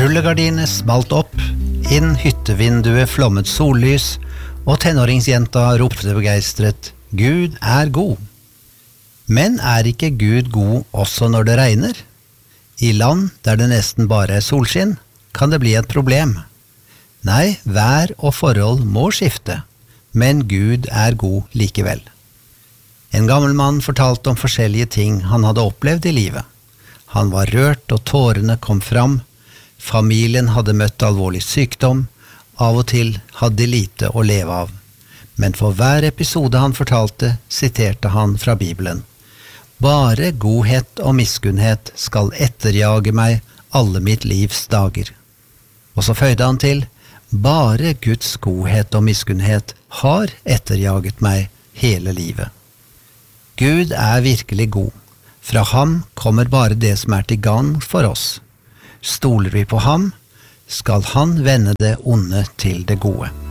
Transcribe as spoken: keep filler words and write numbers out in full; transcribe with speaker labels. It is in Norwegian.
Speaker 1: Rullegardinene smalt opp, inn hyttevinduet flommet sollys, og tenåringsjenta ropte begeistret, Gud er god. Men er ikke Gud god også når det regner? I land der det nesten bare er solskinn, kan det bli et problem. Nei, vær og forhold må skifte, men Gud er god likevel. En gammel mann fortalte om forskjellige ting han hadde opplevd i livet. Han var rørt og tårene kom fram. Familien hadde møtt alvorlig sykdom, av og til hadde de lite å leve av. Men for hver episode han fortalte, siterte han fra Bibelen. Bare godhet og miskunnhet skal etterjage meg alle mitt livs dager. Og så føyde han til, bare Guds godhet og miskunnhet har etterjaget meg hele livet. Gud er virkelig god. Fra ham kommer bare det som er til gagn for oss. Stoler vi på ham, skal han vende det onde til det gode.